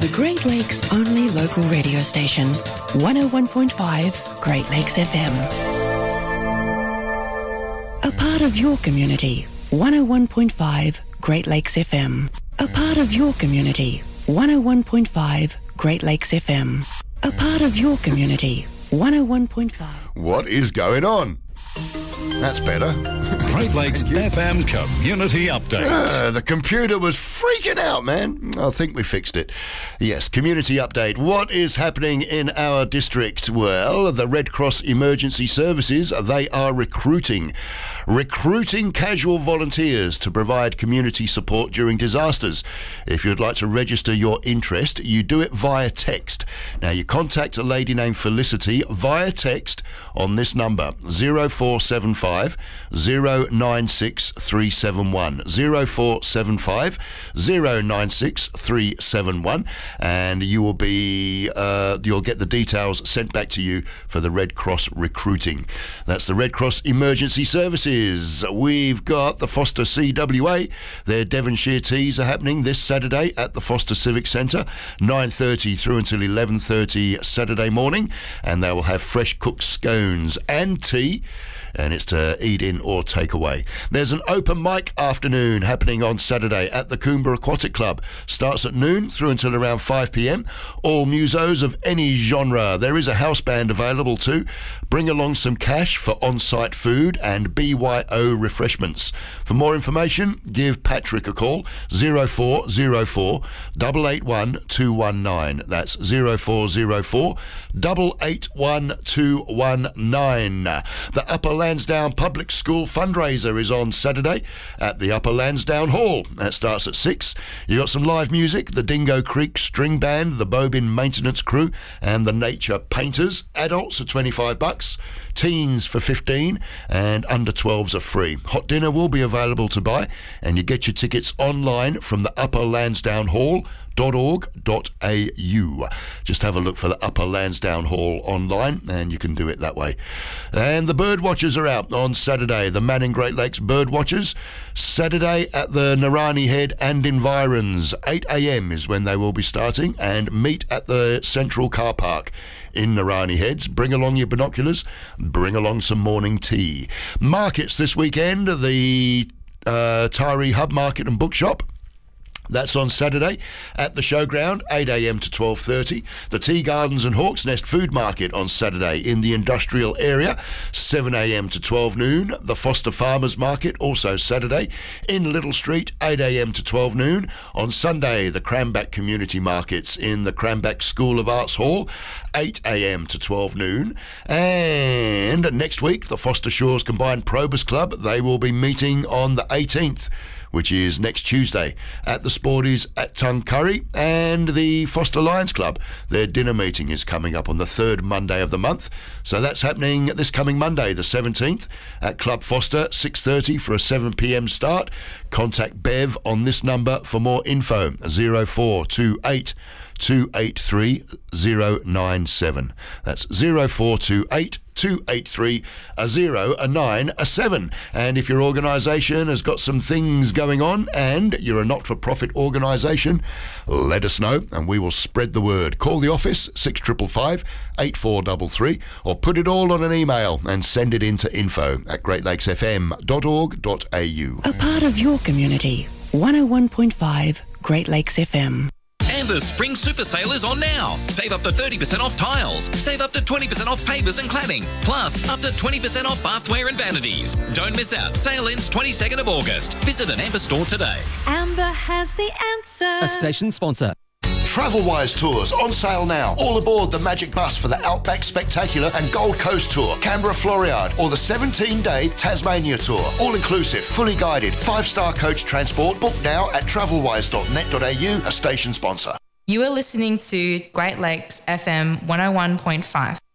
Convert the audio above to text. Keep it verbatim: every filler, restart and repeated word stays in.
The Great Lakes only local radio station, one oh one point five Great Lakes F M. A part of your community, one oh one point five Great Lakes F M. A part of your community, one oh one point five Great Lakes F M. A part of your community, one oh one point five. What is going on? That's better. Great Lakes F M Community Update. Uh, the computer was freaking out, man. I think we fixed it. Yes, Community Update. What is happening in our district? Well, the Red Cross Emergency Services, they are recruiting. Recruiting casual volunteers to provide community support during disasters. If you'd like to register your interest, you do it via text. Now, you contact a lady named Felicity via text on this number, zero four seven five zero nine six three seven one, zero four seven five zero nine six three seven one, and you will be uh, you'll get the details sent back to you for the Red Cross recruiting. That's the Red Cross Emergency Services. We've got the Foster C W A. Their Devonshire Teas are happening this Saturday at the Foster Civic Centre, nine thirty through until eleven thirty Saturday morning, and they will have fresh cooked scones and tea, and it's to eat in or take away. There's an open mic afternoon happening on Saturday at the Coomber Aquatic Club. Starts at noon through until around five p.m. All musos of any genre. There is a house band available too. Bring along some cash for on-site food and B Y O refreshments. For more information, give Patrick a call, zero four zero four eight eight one two one nine. That's zero four zero four eight eight one two one nine. The Upper Lansdowne Public School fundraiser is on Saturday at the Upper Lansdowne Hall. That starts at six. You got some live music, the Dingo Creek String Band, the Bobin Maintenance Crew, and the Nature Painters. Adults are twenty-five bucks, teens for fifteen, and under twelves are free. Hot dinner will be available to buy, and you get your tickets online from the Upper Lansdowne Hall dot org dot a u. Just have a look for the Upper Lansdowne Hall online, and you can do it that way. And the bird watchers are out on Saturday. The Manning Great Lakes bird watchers, Saturday at the Narani Head and Environs. eight a.m. is when they will be starting, and meet at the Central Car Park in Narani Heads. Bring along your binoculars, bring along some morning tea. Markets this weekend, the uh, Tyree Hub Market and Bookshop. That's on Saturday at the showground, eight a.m. to twelve thirty. The Tea Gardens and Hawks Nest Food Market on Saturday in the industrial area, seven a.m. to twelve noon. The Foster Farmers Market, also Saturday, in Little Street, eight a.m. to twelve noon. On Sunday, the Cranback Community Markets in the Cranback School of Arts Hall, eight a.m. to twelve noon. And next week, the Foster Shores Combined Probus Club, they will be meeting on the eighteenth, which is next Tuesday, at the Sporties at Tuncurry. And the Foster Lions Club, their dinner meeting is coming up on the third Monday of the month. So that's happening this coming Monday, the seventeenth, at Club Foster, six thirty for a seven p.m. start. Contact Bev on this number for more info, zero four two eight two eight three zero nine seven. That's zero four two eight two eight three zero nine seven. And if your organisation has got some things going on and you're a not-for-profit organisation, let us know and we will spread the word. Call the office, six five five eight four three three, or put it all on an email and send it into info at great lakes f m dot org dot a u. A part of your community, one oh one point five Great Lakes F M. And the Spring Super Sale is on now. Save up to thirty percent off tiles. Save up to twenty percent off pavers and cladding. Plus, up to twenty percent off bathware and vanities. Don't miss out. Sale ends twenty-second of August. Visit an Amber store today. Amber has the answer. A station sponsor. Travelwise tours on sale now. All aboard the Magic Bus for the Outback Spectacular and Gold Coast Tour, Canberra Floriade, or the seventeen-day Tasmania Tour. All inclusive, fully guided, five-star coach transport. Book now at travelwise dot net dot a u, a station sponsor. You are listening to Great Lakes F M one oh one point five.